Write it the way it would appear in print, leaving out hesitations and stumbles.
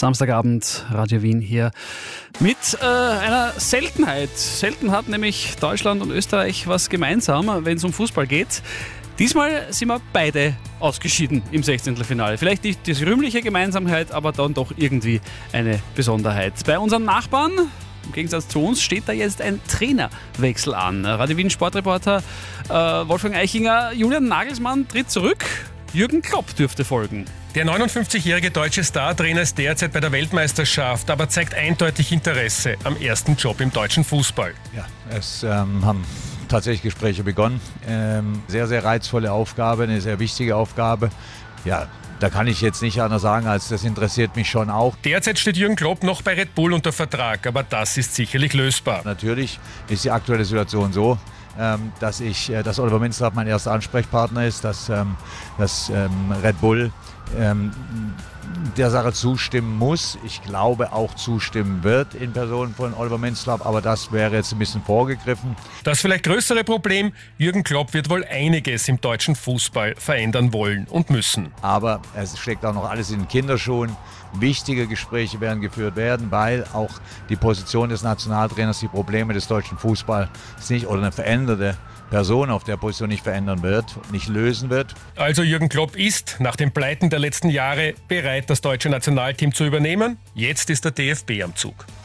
Samstagabend, Radio Wien hier mit einer Seltenheit. Selten hat nämlich Deutschland und Österreich was gemeinsam, wenn es um Fußball geht. Diesmal sind wir beide ausgeschieden im 16. Finale. Vielleicht nicht die rühmliche Gemeinsamkeit, aber dann doch irgendwie eine Besonderheit. Bei unseren Nachbarn, im Gegensatz zu uns, steht da jetzt ein Trainerwechsel an. Radio Wien Sportreporter Wolfgang Eichinger, Julian Nagelsmann tritt zurück. Jürgen Klopp dürfte folgen. Der 59-jährige deutsche Startrainer ist derzeit bei der Weltmeisterschaft, aber zeigt eindeutig Interesse am ersten Job im deutschen Fußball. Ja, es haben tatsächlich Gespräche begonnen. Sehr, sehr reizvolle Aufgabe, eine sehr wichtige Aufgabe. Ja, da kann ich jetzt nicht anders sagen, als das interessiert mich schon auch. Derzeit steht Jürgen Klopp noch bei Red Bull unter Vertrag, aber das ist sicherlich lösbar. Natürlich ist die aktuelle Situation so, dass Oliver Minzlaff mein erster Ansprechpartner ist, dass Red Bull der Sache zustimmen muss. Ich glaube auch zustimmen wird in Person von Oliver Minzlaff, aber das wäre jetzt ein bisschen vorgegriffen. Das vielleicht größere Problem, Jürgen Klopp wird wohl einiges im deutschen Fußball verändern wollen und müssen. Aber es steckt auch noch alles in den Kinderschuhen. Wichtige Gespräche werden geführt werden, weil auch die Position des Nationaltrainers die Probleme des deutschen Fußballs nicht oder eine veränderte Person auf der Position nicht verändern wird, nicht lösen wird. Also Jürgen Klopp ist nach den Pleiten der letzten Jahre bereit, das deutsche Nationalteam zu übernehmen. Jetzt ist der DFB am Zug.